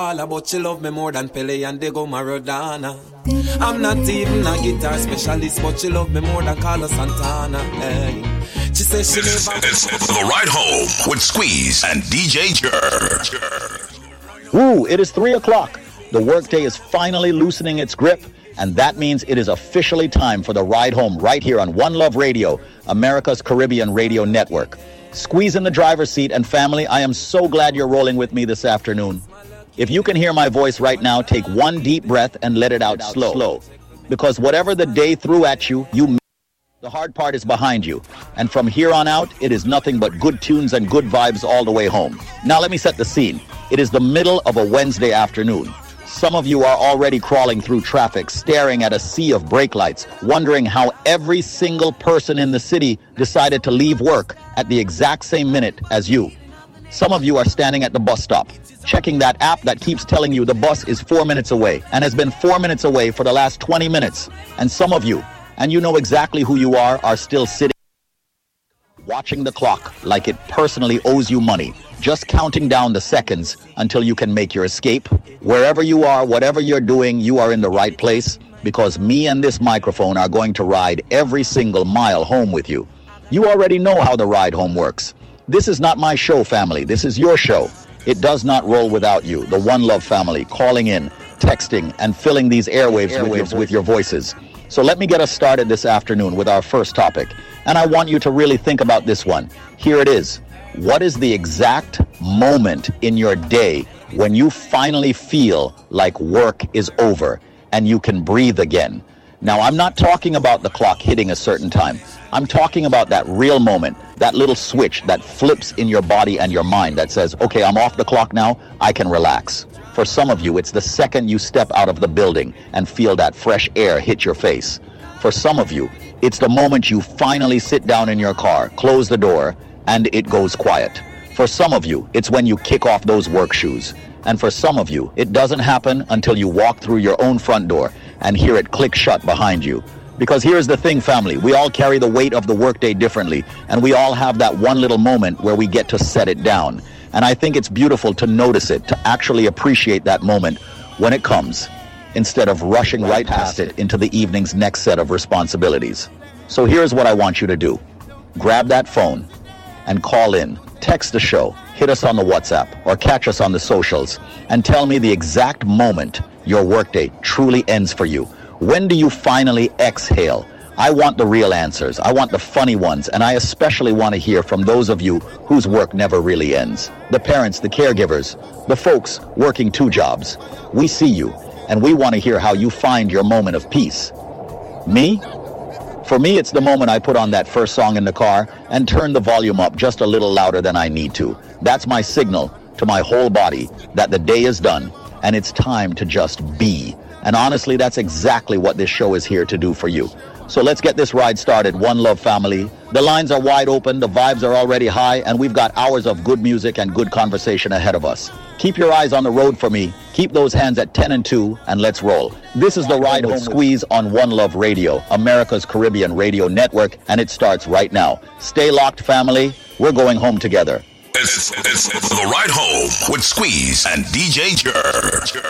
But she love me more than Pele and Diego Maradona. I'm not even a guitar specialist, but she love me more than Carlos Santana. Hey. She says she never... It's The Ride Home with Squeeze and DJ Jer. Woo, it is 3 o'clock. The workday is finally loosening its grip, and that means it is officially time for The Ride Home right here on One Love Radio, America's Caribbean radio network. Squeeze in the driver's seat, and family, I am so glad you're rolling with me this afternoon. If you can hear my voice right now, take one deep breath and let it out slow. Because whatever the day threw at you, the hard part is behind you. And from here on out, it is nothing but good tunes and good vibes all the way home. Now let me set the scene. It is the middle of a Wednesday afternoon. Some of you are already crawling through traffic, staring at a sea of brake lights, wondering how every single person in the city decided to leave work at the exact same minute as you. Some of you are standing at the bus stop, checking that app that keeps telling you the bus is 4 minutes away and has been 4 minutes away for the last 20 minutes. And some of you, and you know exactly who you are still sitting, watching the clock like it personally owes you money, just counting down the seconds until you can make your escape. Wherever you are, whatever you're doing, you are in the right place, because me and this microphone are going to ride every single mile home with you. You already know how the ride home works. This is not my show, family. This is your show. It does not roll without you, the One Love family, calling in, texting, and filling these airwaves with your voices. So let me get us started this afternoon with our first topic. And I want you to really think about this one. Here it is. What is the exact moment in your day when you finally feel like work is over and you can breathe again? Now, I'm not talking about the clock hitting a certain time. I'm talking about that real moment, that little switch that flips in your body and your mind that says, okay, I'm off the clock now, I can relax. For some of you, it's the second you step out of the building and feel that fresh air hit your face. For some of you, it's the moment you finally sit down in your car, close the door, and it goes quiet. For some of you, it's when you kick off those work shoes. And for some of you, it doesn't happen until you walk through your own front door and hear it click shut behind you. Because here's the thing, family, we all carry the weight of the workday differently, and we all have that one little moment where we get to set it down. And I think it's beautiful to notice it, to actually appreciate that moment when it comes, instead of rushing right past it into the evening's next set of responsibilities. So here's what I want you to do. Grab that phone and call in, text the show, hit us on the WhatsApp, or catch us on the socials, and tell me the exact moment your workday truly ends for you. When do you finally exhale? I want the real answers. I want the funny ones, and I especially want to hear from those of you whose work never really ends. The parents, the caregivers, the folks working 2 jobs. We see you, and we want to hear how you find your moment of peace. Me? For me, it's the moment I put on that first song in the car and turn the volume up just a little louder than I need to. That's my signal to my whole body that the day is done, and it's time to just be. And honestly, that's exactly what this show is here to do for you. So let's get this ride started, One Love family. The lines are wide open, the vibes are already high, and we've got hours of good music and good conversation ahead of us. Keep your eyes on the road for me, keep those hands at 10 and 2, and let's roll. This is The Ride Home Squeeze on One Love Radio, America's Caribbean radio network, and it starts right now. Stay locked, family. We're going home together. It's The Ride Home with Squeeze and DJ Jer.